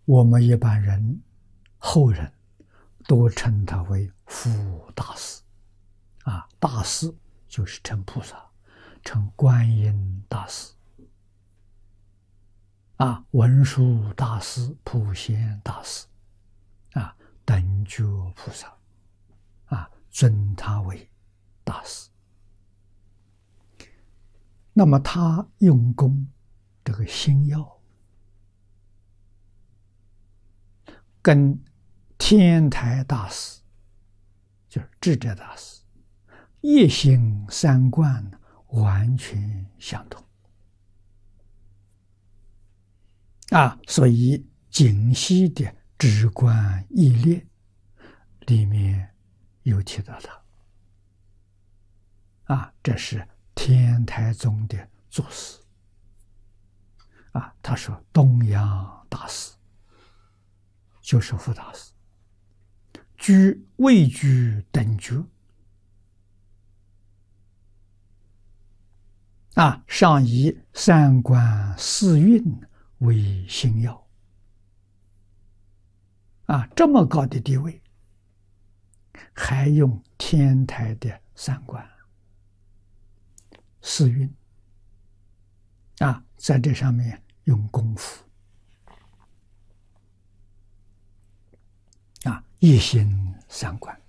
我们一般人后人都称他为辅大师。大师就是称菩萨，称观音大师。文殊大师、普贤大师，等觉菩萨，尊他为大师。那么他用功这个心要，跟天台大师，就是智者大师，一心三观完全相同。所以净西的止观义列里面有提到他。这是天台宗的祖师。他说东洋大师就是辅大师，位居等觉。上以三观四蕴为心要。这么高的地位，还用天台的三观四蕴在这上面用功夫一心三观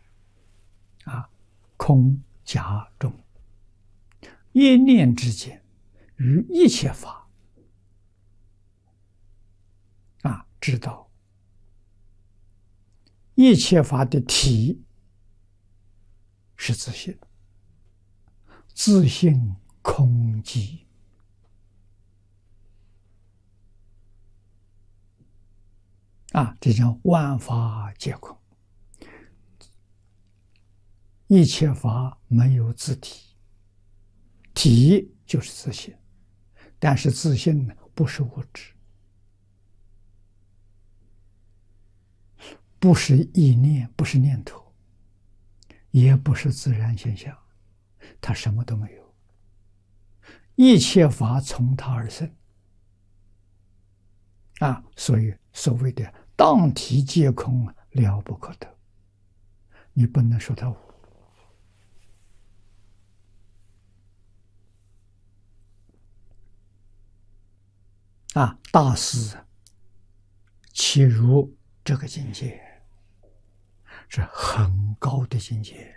空假中，一念之间，于一切法知道一切法的体是自性，自性空寂。这叫万法皆空，一切法没有自体，体就是自性，但是自性呢不是物质，不是意念，不是念头，也不是自然现象，它什么都没有，一切法从它而生。所以所谓的当体皆空，了不可得，你不能说它无。大师其如这个境界是很高的境界。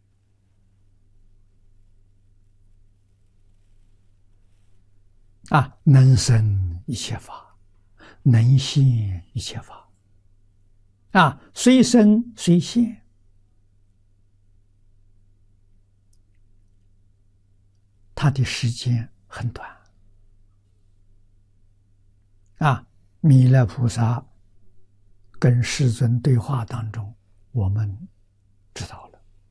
能生一切法，能现一切法。虽生虽现，它的时间很短。弥勒菩萨跟世尊对话当中，我们知道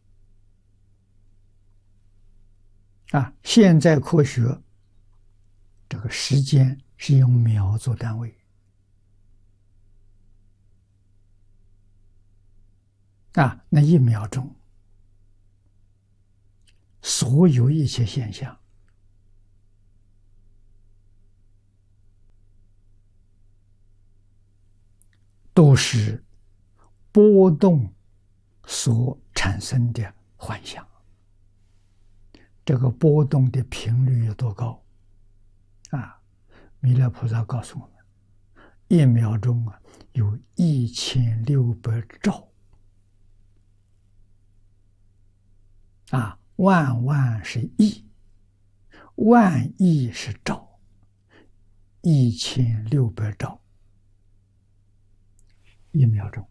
了。现在科学这个时间是用秒做单位。那1秒钟，所有一切现象都是波动所产生的幻象。这个波动的频率有多高？弥勒菩萨告诉我们，1秒钟有1600兆。万万是亿，万亿是兆，1600兆1秒钟。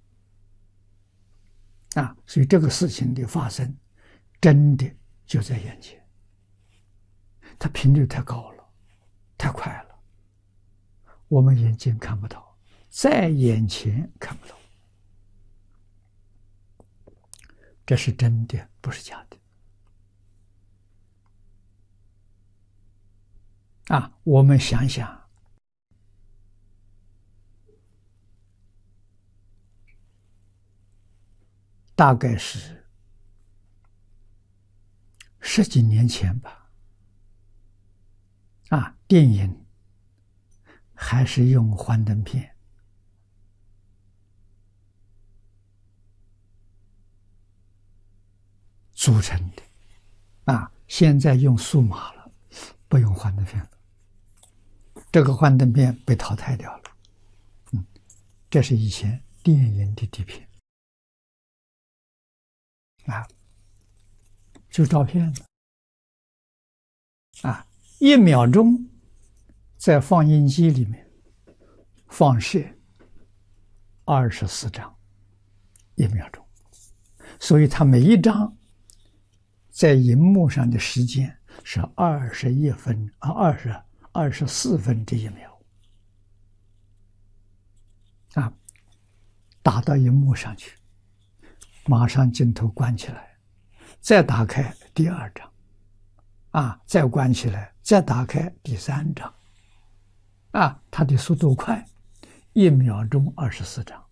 所以这个事情的发生，真的就在眼前。它频率太高了，太快了，我们眼睛看不到，在眼前看不到。这是真的，不是假的。我们想想，大概是10几年前吧。电影还是用幻灯片组成的。现在用数码了，不用幻灯片了，这个幻灯片被淘汰掉了。这是以前电影的底片就照片了1秒钟在放映机里面放射24张，1秒钟，所以它每一张在荧幕上的时间是24分之1秒打到荧幕上去，马上镜头关起来，再打开第2张再关起来，再打开第3张它的速度快，1秒钟24张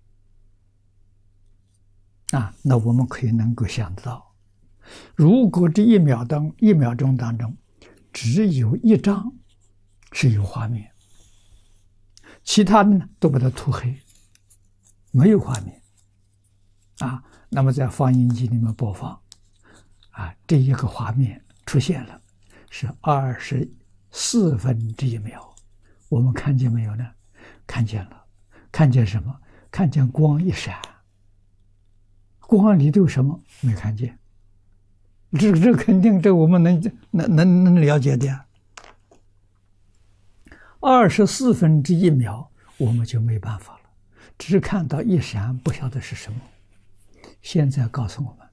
那我们可以能够想得到，如果这1秒钟当中只有1张是有画面，其他的呢都把它涂黑，没有画面那么在放映机里面播放这一个画面出现了，是24分之1秒，我们看见没有呢？看见了。看见什么？看见光一闪，光里头什么没看见？这肯定，这我们能了解的呀。24分之1秒我们就没办法了，只看到一闪，不晓得是什么。现在告诉我们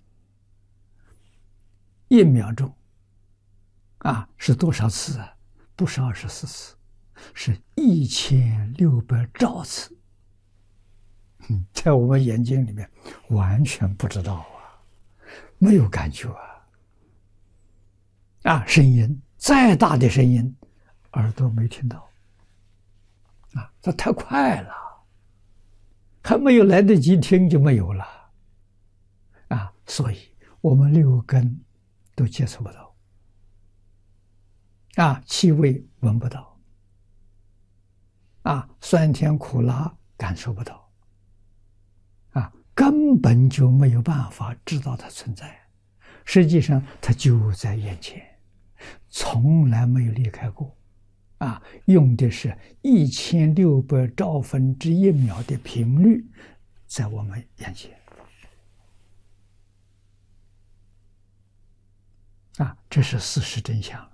，1秒钟是多少次不是24次，是1600兆次。在我们眼睛里面完全不知道没有感觉声音再大的声音，耳朵没听到这太快了，还没有来得及听就没有了所以我们6根都接触不到气味闻不到酸甜苦辣感受不到根本就没有办法知道它存在，实际上它就在眼前，从来没有离开过用的是1600兆分之1秒的频率在我们眼前这是事实真相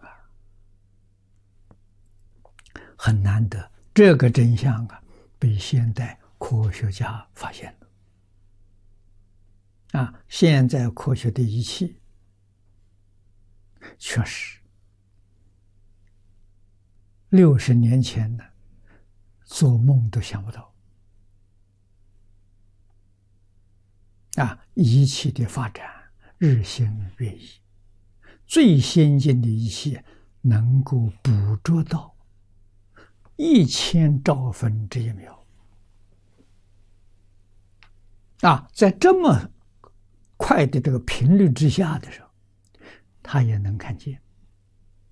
很难得，这个真相被现代科学家发现了现在科学的仪器确实60年前呢做梦都想不到仪器的发展日新月异，最先进的仪器能够捕捉到1000兆分之1秒在这么快的这个频率之下的时候，它也能看见